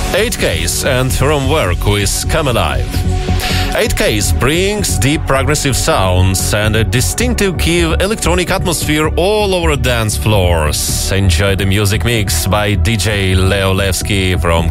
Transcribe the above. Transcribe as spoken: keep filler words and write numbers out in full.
eight Case and From Work with Come Alive. eight Case brings deep progressive sounds and a distinctive Kiev electronic atmosphere all over dance floors. Enjoy the music mix by D J Leo Levski from